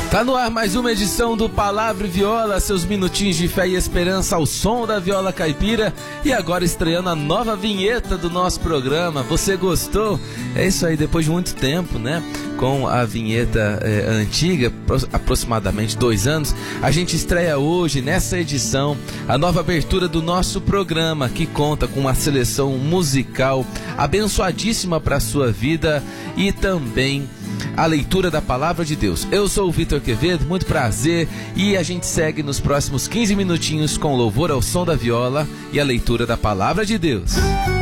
Tá no ar mais uma edição do Palavra e Viola, seus minutinhos de fé e esperança ao som da viola caipira. E agora estreando a nova vinheta do nosso programa. Você gostou? É isso aí, depois de muito tempo, né? Com a vinheta antiga, aproximadamente 2 anos, a gente estreia hoje, nessa edição, a nova abertura do nosso programa, que conta com uma seleção musical abençoadíssima para a sua vida e também a leitura da Palavra de Deus. Eu sou o Vitor Quevedo, muito prazer, e a gente segue nos próximos 15 minutinhos com louvor ao som da viola e a leitura da Palavra de Deus.